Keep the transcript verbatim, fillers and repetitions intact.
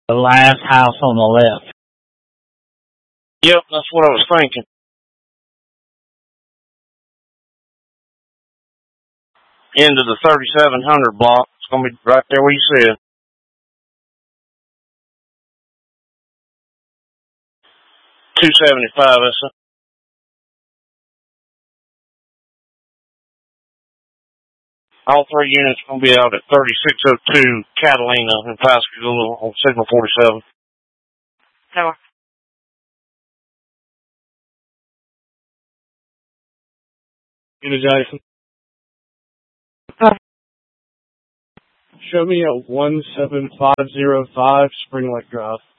The last house on the left. Yep, that's what I was thinking. Into the thirty-seven hundred block. It's going to be right there where you said. two seventy-five, that's it. All three units going to be out at thirty-six oh two Catalina in Pascagoula on Signal forty-seven. Tower. Unit Jackson. Uh. Show me at one seven five zero five Spring Lake Drive.